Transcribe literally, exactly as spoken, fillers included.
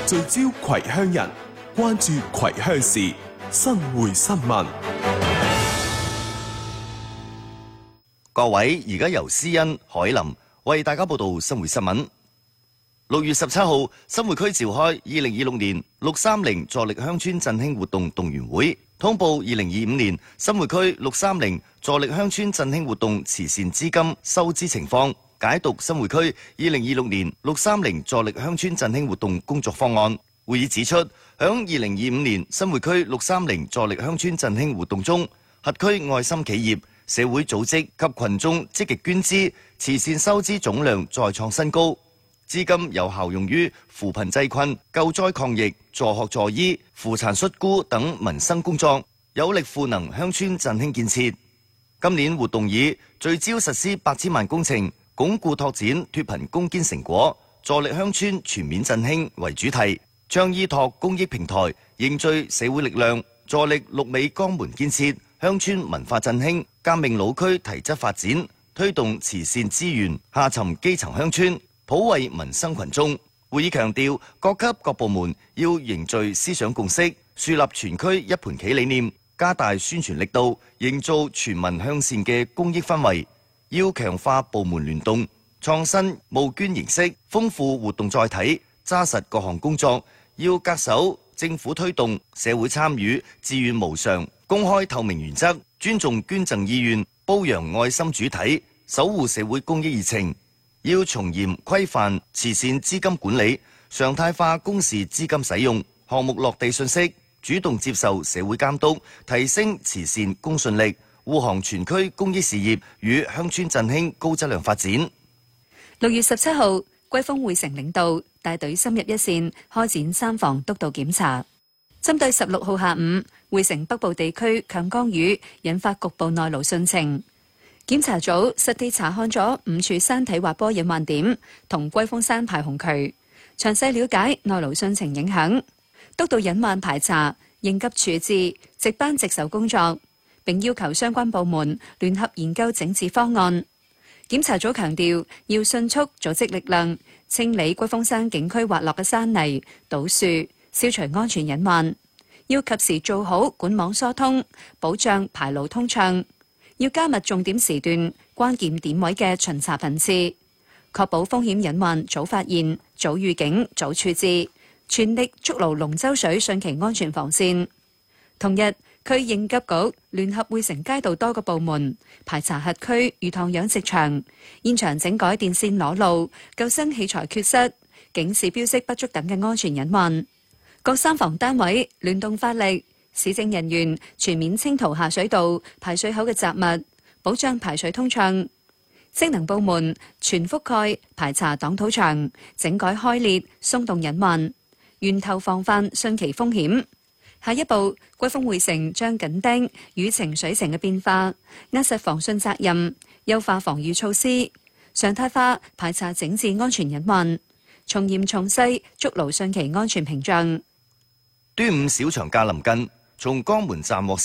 聚焦葵鄉人，關注葵鄉事，新會新聞。 各位，而家由思欣、海林為大家報道新會新聞。六月十七號，新會區召開二零二六年六三零助力鄉村振興活動動員會，通報二零二五年新會區六三零助力鄉村振興活動慈善資金收支情況，解讀新會區二零二六年六三零助力鄉村振興活動工作方案。會議指出，響二零二五年新會區六三零助力鄉村振興活動中，轄區愛心企業、社會組織及群眾積極捐資，慈善收支總量再創新高。資金有效用於扶貧濟困、救災抗疫、助學助醫、扶殘恤孤等民生工作，有力賦能鄉村振興建設。今年活動以聚焦實施八千萬工程，鞏固拓展脫貧攻堅成果，助力鄉村全面振興為主題，倡依託公益平台，凝聚社會力量，助力綠美江門建設、鄉村文化振興、革命老區提質發展，推動慈善資源下沉基層鄉村，普惠民生群眾。會議強調，各級各部門要凝聚思想共識，樹立全區一盤棋理念，加大宣傳力度，營造全民向善嘅公益氛圍。要強化部門聯動，創新募捐形式，豐富活動載體，紮實各項工作。要恪守政府推動社會參與、自願無償、公開透明原則，尊重捐贈意願，褒揚愛心主體，守護社會公益熱情。要從嚴規範慈善資金管理，常態化公示資金使用、項目落地信息，主動接受社會監督，提升慈善公信力，護航全區公益事業與鄉村振興高質量發展。 六月十七號，歸豐會城領導帶隊深入一線，開展三防督導檢查。針對十六號下午會城北部地區強降雨引發局部內澇汛情，檢查組實地查看咗五處山體滑坡隱患點同歸豐山排洪渠，詳細了解內澇汛情影響，督導隱患排查、應急處置、值班值守工作，並要求相關部門聯合研究整治方案。檢查組強調，要迅速組織力量清理歸豐山景區滑落嘅山泥、倒樹，消除安全隱患。要及時做好管網疏通，保障排路通暢。要加密重點時段關鍵點位嘅巡查頻次，確保風險隱患早發現、早預警、早處置，全力築牢龍舟水汛期安全防線。同日，區應急局聯合會城街道多個部門排查轄區魚塘養殖場，現場整改電線裸露、救生器材缺失、警示標識不足等嘅安全隱患。各三防單位聯動發力，市政人員全面清塗下水道、排水口嘅雜物，保障排水通暢。職能部門全覆蓋排查擋土牆，整改開裂、鬆動隱患，源頭防範汛期風險。下一步，歸豐會城將緊盯雨情水情嘅變化，扼實防汛責任，優化防禦措施，常態化排查整治安全隱患，從嚴從細築牢汛期安全屏障。 端午小長假臨近，從江門站獲悉